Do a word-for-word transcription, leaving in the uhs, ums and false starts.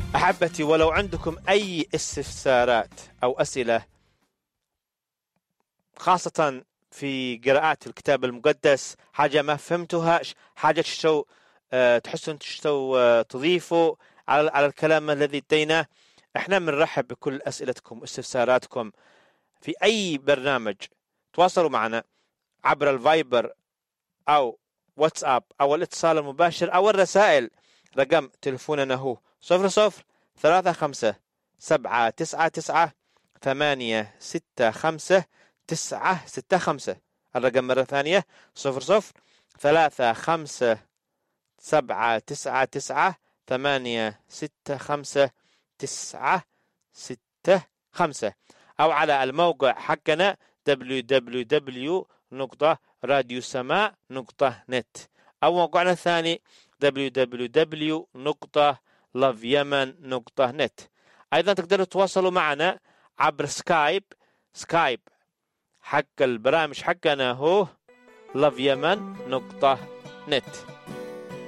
أحبتي، ولو عندكم أي استفسارات أو أسئلة خاصة في قراءات الكتاب المقدس، حاجة ما فهمتوها، حاجة تشتو أه تحسون تشتو أه تضيفوا على على الكلام الذي ديناه، احنا بنرحب بكل أسئلتكم واستفساراتكم في أي برنامج. تواصلوا معنا عبر الفايبر أو واتساب أو الاتصال المباشر أو الرسائل. رقم تلفوننا هو صفر صفر ثلاثة خمسة سبعة تسعة تسعة ثمانية ستة خمسة تسعة ستة خمسة. الرقم مرة ثانية صفر صفر ثلاثة خمسة سبعة تسعة تسعة ثمانية ستة خمسة تسعة ستة خمسة، أو على الموقع حقنا دبليو دبليو دبليو نقطة راديو سماء نقطة نت، أو موقعنا الثاني دبليو دبليو دبليو نقطة لاف يمن نقطة نت. أيضا تقدروا تواصلوا معنا عبر سكايب. سكايب حق البرامج حقنا هو لاف يمن نقطة نت.